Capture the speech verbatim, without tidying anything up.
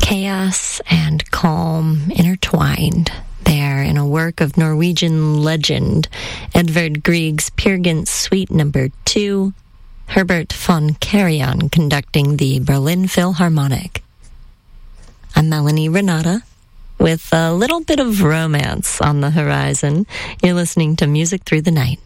chaos and calm intertwined there in a work of Norwegian legend Edvard Grieg's Peer Gynt Suite Number Two, Herbert von Karajan conducting the Berlin Philharmonic. I'm Melanie Renata, with a little bit of romance on the horizon. You're listening to Music Through the Night.